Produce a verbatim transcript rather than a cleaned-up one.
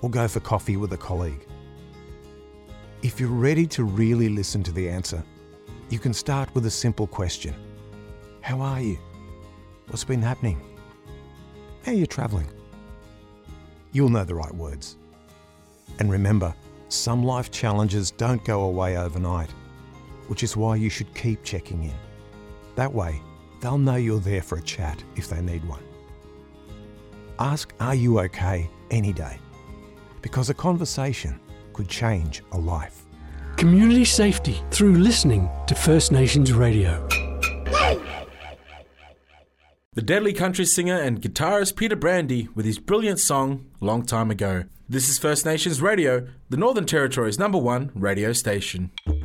or go for coffee with a colleague. If you're ready to really listen to the answer, you can start with a simple question. How are you? What's been happening? How are you travelling? You'll know the right words. And remember, some life challenges don't go away overnight, which is why you should keep checking in. That way, they'll know you're there for a chat if they need one. Ask, are you okay, any day? Because a conversation could change a life. Community safety through listening to First Nations Radio. The deadly country singer and guitarist Peter Brandy with his brilliant song, Long Time Ago. This is First Nations Radio, the Northern Territory's number one radio station.